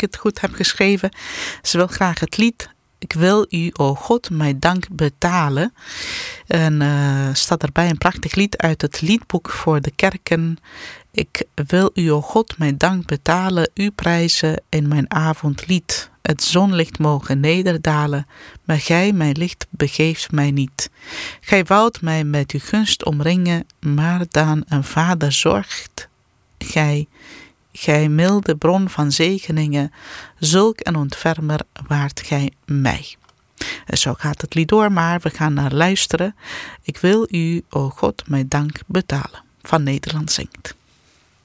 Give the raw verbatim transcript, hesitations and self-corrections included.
het goed heb geschreven. Ze wil graag het lied Ik wil u, o God, mijn dank betalen. En uh, staat erbij een prachtig lied uit het liedboek voor de kerken. Ik wil u, o God, mijn dank betalen, u prijzen in mijn avondlied. Het zonlicht mogen nederdalen, maar gij, mijn licht, begeeft mij niet. Gij woudt mij met uw gunst omringen, maar dan een vader zorgt gij. Gij milde bron van zegeningen, zulk een ontfermer waart gij mij. En zo gaat het lied door, maar we gaan naar luisteren. Ik wil u, o God, mijn dank betalen. Van Nederland zingt.